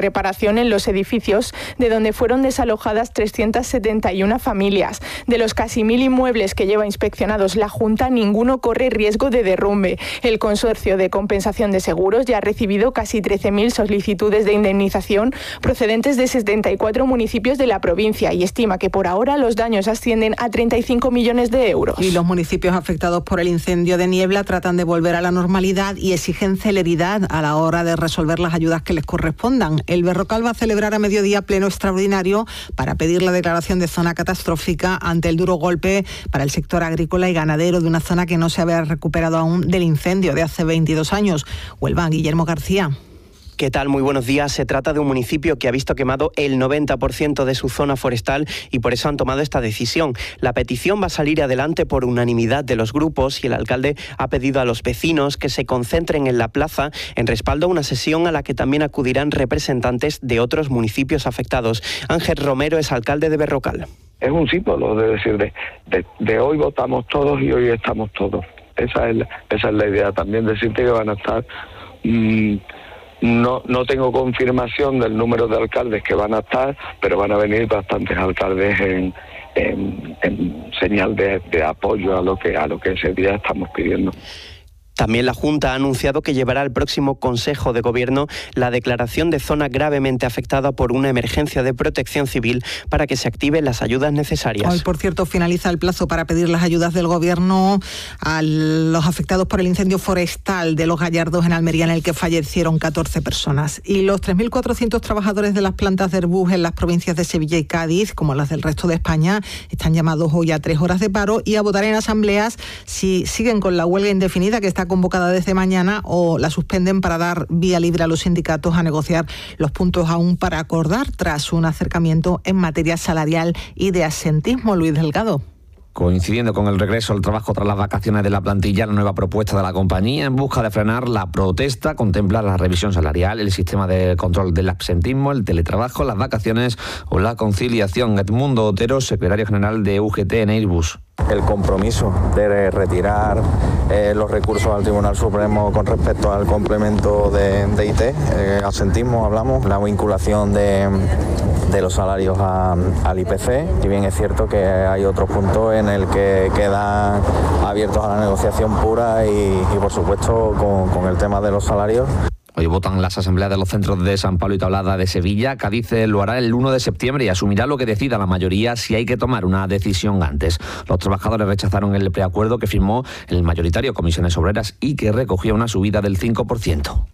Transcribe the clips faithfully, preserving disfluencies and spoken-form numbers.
reparación en los edificios de donde fueron desalojadas trescientas setenta y una familias. De los casi mil inmuebles que lleva inspeccionados la Junta, ninguno corre riesgo de derrumbe. El Consorcio de Compensación de Seguros ya ha recibido casi trece mil solicitudes de indemnización procedentes de setenta y cuatro municipios de la provincia y estima que por ahora los daños ascienden a treinta y cinco millones de euros. Y los municipios afectados por el incendio de Niebla tratan de volver a la normalidad y exigen celeridad a la hora de resolver las ayudas que les correspondan. El Berrocal va a celebrar a mediodía pleno extraordinario para pedir la declaración de zona catastrófica ante el duro golpe para el sector agrícola y ganadero de una zona que no se había recuperado aún del incendio de hace veintidós años. Huelva, Guillermo García. ¿Qué tal? Muy buenos días. Se trata de un municipio que ha visto quemado el noventa por ciento de su zona forestal y por eso han tomado esta decisión. La petición va a salir adelante por unanimidad de los grupos y el alcalde ha pedido a los vecinos que se concentren en la plaza en respaldo a una sesión a la que también acudirán representantes de otros municipios afectados. Ángel Romero es alcalde de Berrocal. Es un símbolo de decir, de, de, de hoy votamos todos y hoy estamos todos. Esa es la, esa es la idea. También decirte que van a estar... Mmm, No, no tengo confirmación del número de alcaldes que van a estar, pero van a venir bastantes alcaldes en, en, en señal de, de apoyo a lo que a lo que ese día estamos pidiendo. También la Junta ha anunciado que llevará al próximo Consejo de Gobierno la declaración de zona gravemente afectada por una emergencia de protección civil para que se activen las ayudas necesarias. Hoy, por cierto, finaliza el plazo para pedir las ayudas del Gobierno a los afectados por el incendio forestal de Los Gallardos en Almería, en el que fallecieron catorce personas. Y los tres mil cuatrocientos trabajadores de las plantas de Airbus en las provincias de Sevilla y Cádiz, como las del resto de España, están llamados hoy a tres horas de paro y a votar en asambleas si siguen con la huelga indefinida que está convocada desde mañana o la suspenden para dar vía libre a los sindicatos a negociar los puntos aún para acordar tras un acercamiento en materia salarial y de absentismo. Luis Delgado. Coincidiendo con el regreso al trabajo tras las vacaciones de la plantilla, la nueva propuesta de la compañía en busca de frenar la protesta contempla la revisión salarial, el sistema de control del absentismo, el teletrabajo, las vacaciones o la conciliación. Edmundo Otero, secretario general de U G T en Airbus. El compromiso de retirar eh, los recursos al Tribunal Supremo con respecto al complemento de, de I T, eh, absentismo hablamos, la vinculación de, de los salarios a, al I P C, y bien es cierto que hay otro punto en el que quedan abiertos a la negociación pura y, y por supuesto con, con el tema de los salarios. Hoy votan las asambleas de los centros de San Pablo y Tablada de Sevilla. Cádiz lo hará el uno de septiembre y asumirá lo que decida la mayoría si hay que tomar una decisión antes. Los trabajadores rechazaron el preacuerdo que firmó el mayoritario Comisiones Obreras y que recogía una subida del cinco por ciento.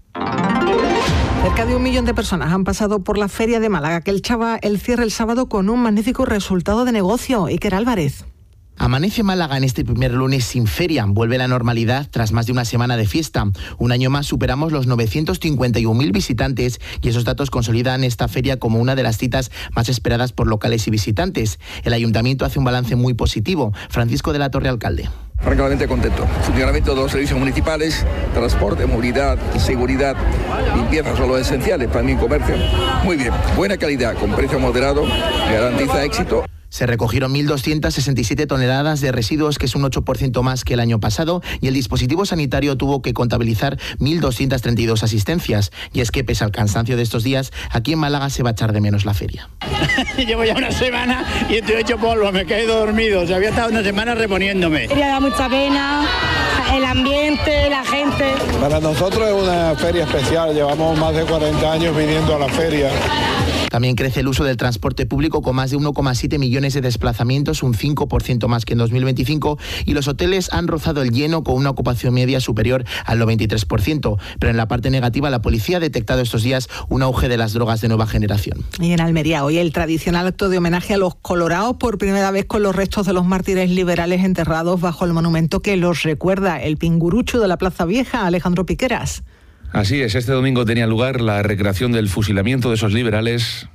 Cerca de un millón de personas han pasado por la Feria de Málaga, que el Chava el cierre el sábado con un magnífico resultado de negocio. Iker Álvarez. Amanece Málaga en este primer lunes sin feria. Vuelve la normalidad tras más de una semana de fiesta. Un año más superamos los novecientos cincuenta y un mil visitantes y esos datos consolidan esta feria como una de las citas más esperadas por locales y visitantes. El Ayuntamiento hace un balance muy positivo. Francisco de la Torre, alcalde. Francamente contento. Funcionamiento de los servicios municipales, transporte, movilidad, seguridad, limpieza son los esenciales para mi comercio. Muy bien, buena calidad, con precio moderado, garantiza éxito. Se recogieron mil doscientas sesenta y siete toneladas de residuos, que es un ocho por ciento más que el año pasado, y el dispositivo sanitario tuvo que contabilizar mil doscientas treinta y dos asistencias. Y es que, pese al cansancio de estos días, aquí en Málaga se va a echar de menos la feria. Llevo ya una semana y estoy hecho polvo, me he quedado dormido, o sea, había estado una semana reponiéndome. La feria da mucha pena, el ambiente, la gente. Para nosotros es una feria especial, llevamos más de cuarenta años viniendo a la feria. También crece el uso del transporte público con más de uno coma siete millones de desplazamientos, un cinco por ciento más que en dos mil veinticinco, y los hoteles han rozado el lleno con una ocupación media superior al noventa y tres por ciento. Pero en la parte negativa, la policía ha detectado estos días un auge de las drogas de nueva generación. Y en Almería, hoy el tradicional acto de homenaje a los colorados, por primera vez con los restos de los mártires liberales enterrados bajo el monumento que los recuerda, el Pingurucho de la Plaza Vieja. Alejandro Piqueras. Así es, este domingo tenía lugar la recreación del fusilamiento de esos liberales.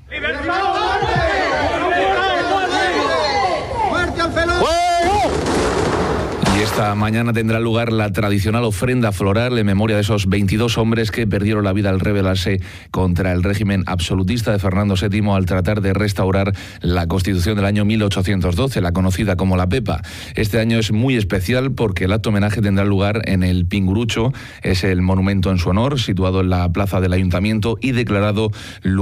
Y esta mañana tendrá lugar la tradicional ofrenda floral en memoria de esos veintidós hombres que perdieron la vida al rebelarse contra el régimen absolutista de Fernando séptimo al tratar de restaurar la Constitución del año mil ochocientos doce, la conocida como la Pepa. Este año es muy especial porque el acto homenaje tendrá lugar en el Pingurucho, es el monumento en su honor, situado en la plaza del Ayuntamiento y declarado